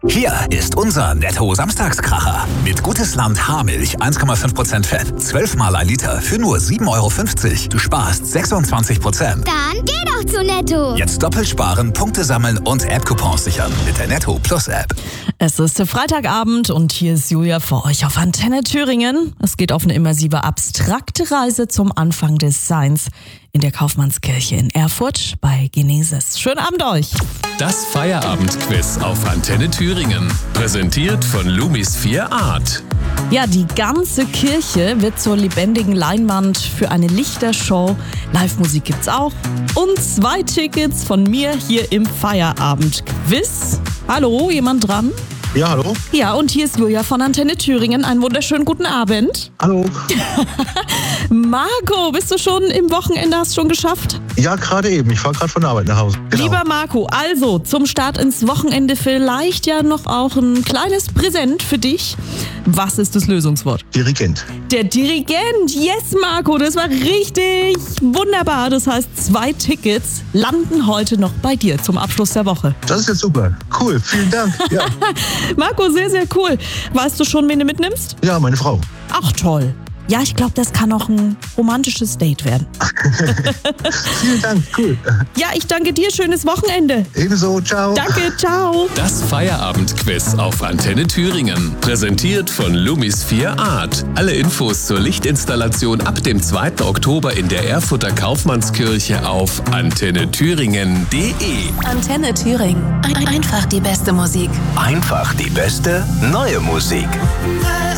Hier ist unser Netto-Samstagskracher. Mit Gutes Land Haarmilch 1,5% Fett, 12 mal 1 Liter für nur 7,50 €. Du sparst 26%. Dann geh doch zu Netto. Jetzt doppelt sparen, Punkte sammeln und App-Coupons sichern mit der Netto Plus App. Es ist Freitagabend und hier ist Julia für euch auf Antenne Thüringen. Es geht auf eine immersive, abstrakte Reise zum Anfang des Seins in der Kaufmannskirche in Erfurt bei Genesis. Schönen Abend euch! Das Feierabendquiz auf Antenne Thüringen. Präsentiert von Lumis 4 Art. Ja, die ganze Kirche wird zur lebendigen Leinwand für eine Lichtershow. Live-Musik gibt's auch. Und 2 Tickets von mir hier im Feierabendquiz. Hallo, jemand dran? Ja, hallo. Ja, und hier ist Julia von Antenne Thüringen. Einen wunderschönen guten Abend. Hallo. Marco, bist du schon im Wochenende? Hast du schon geschafft? Ja, gerade eben. Ich fahre gerade von der Arbeit nach Hause. Genau. Lieber Marco, also zum Start ins Wochenende vielleicht ja noch auch ein kleines Präsent für dich. Was ist das Lösungswort? Dirigent. Der Dirigent. Yes, Marco, das war richtig wunderbar. Das heißt, 2 Tickets landen heute noch bei dir zum Abschluss der Woche. Das ist jetzt super. Cool, vielen Dank. Ja, Marco, sehr, sehr cool. Weißt du schon, wen du mitnimmst? ja, meine Frau. Ach, toll. Ja, ich glaube, das kann auch ein romantisches Date werden. Vielen Dank, cool. Ja, ich danke dir. Schönes Wochenende. Ebenso, ciao. Danke, ciao. Das Feierabendquiz auf Antenne Thüringen. Präsentiert von Lumis 4 Art. Alle Infos zur Lichtinstallation ab dem 2. Oktober in der Erfurter Kaufmannskirche auf antennethüringen.de. Antenne Thüringen. Einfach die beste Musik. Einfach die beste neue Musik.